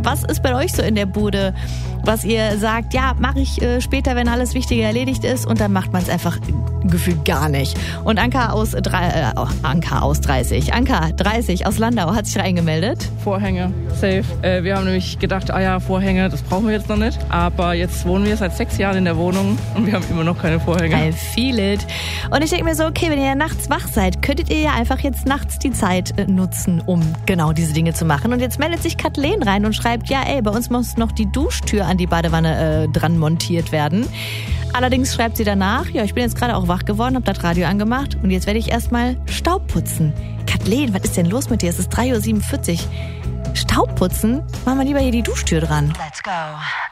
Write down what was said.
Was ist bei euch so in der Bude, was ihr sagt, ja, mache ich später, wenn alles Wichtige erledigt ist, und dann macht man es einfach gefühlt gar nicht. Und Anka 30 aus Landau hat sich reingemeldet. Vorhänge, safe. Wir haben nämlich gedacht, Vorhänge, das brauchen wir jetzt noch nicht. Aber jetzt wohnen wir seit 6 Jahren in der Wohnung und wir haben immer noch keine Vorhänge. I feel it. Und ich denke mir so, okay, wenn ihr ja nachts wach seid, könntet ihr ja einfach jetzt nachts die Zeit nutzen, um genau diese Dinge zu machen. Und jetzt meldet sich Kathleen rein und schreibt, ja, bei uns muss noch die Duschtür an die Badewanne dran montiert werden. Allerdings schreibt sie danach, ja, ich bin jetzt gerade auch wach geworden, habe das Radio angemacht und jetzt werde ich erstmal Staub putzen. Kathleen, was ist denn los mit dir? Es ist 3:47 Uhr. Staub putzen? Machen wir lieber hier die Duschtür dran. Let's go.